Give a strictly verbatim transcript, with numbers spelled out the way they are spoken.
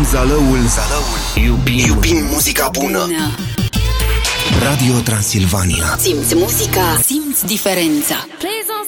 Zalăul, Zalăul. Iubim, iubim muzica bună. bună. Radio Transilvania. Simți muzica, simți diferența. Please don't